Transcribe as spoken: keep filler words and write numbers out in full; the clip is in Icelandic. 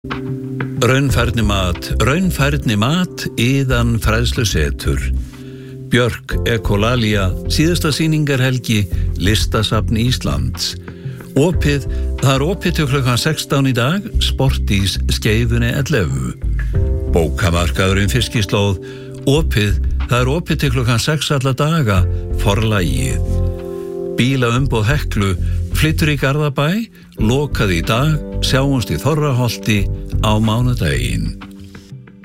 Raunfærni mat, raunfærni mat, yðan fræðslusetur. Björk Ekolalia, síðasta sýningarhelgi, Listasafn Íslands. Opið, það er opið til klukkan sextán í dag, Sportís Skeifunni ellefu. Bókamarkaðurinn Fiskislóð, opið, það er opið til klukkan sex alla daga, Forlagið. Bílaumboð Heklu, flytur í Garðabæ, lokað í dag, sjáumst í Þorraholti á mánudaginn.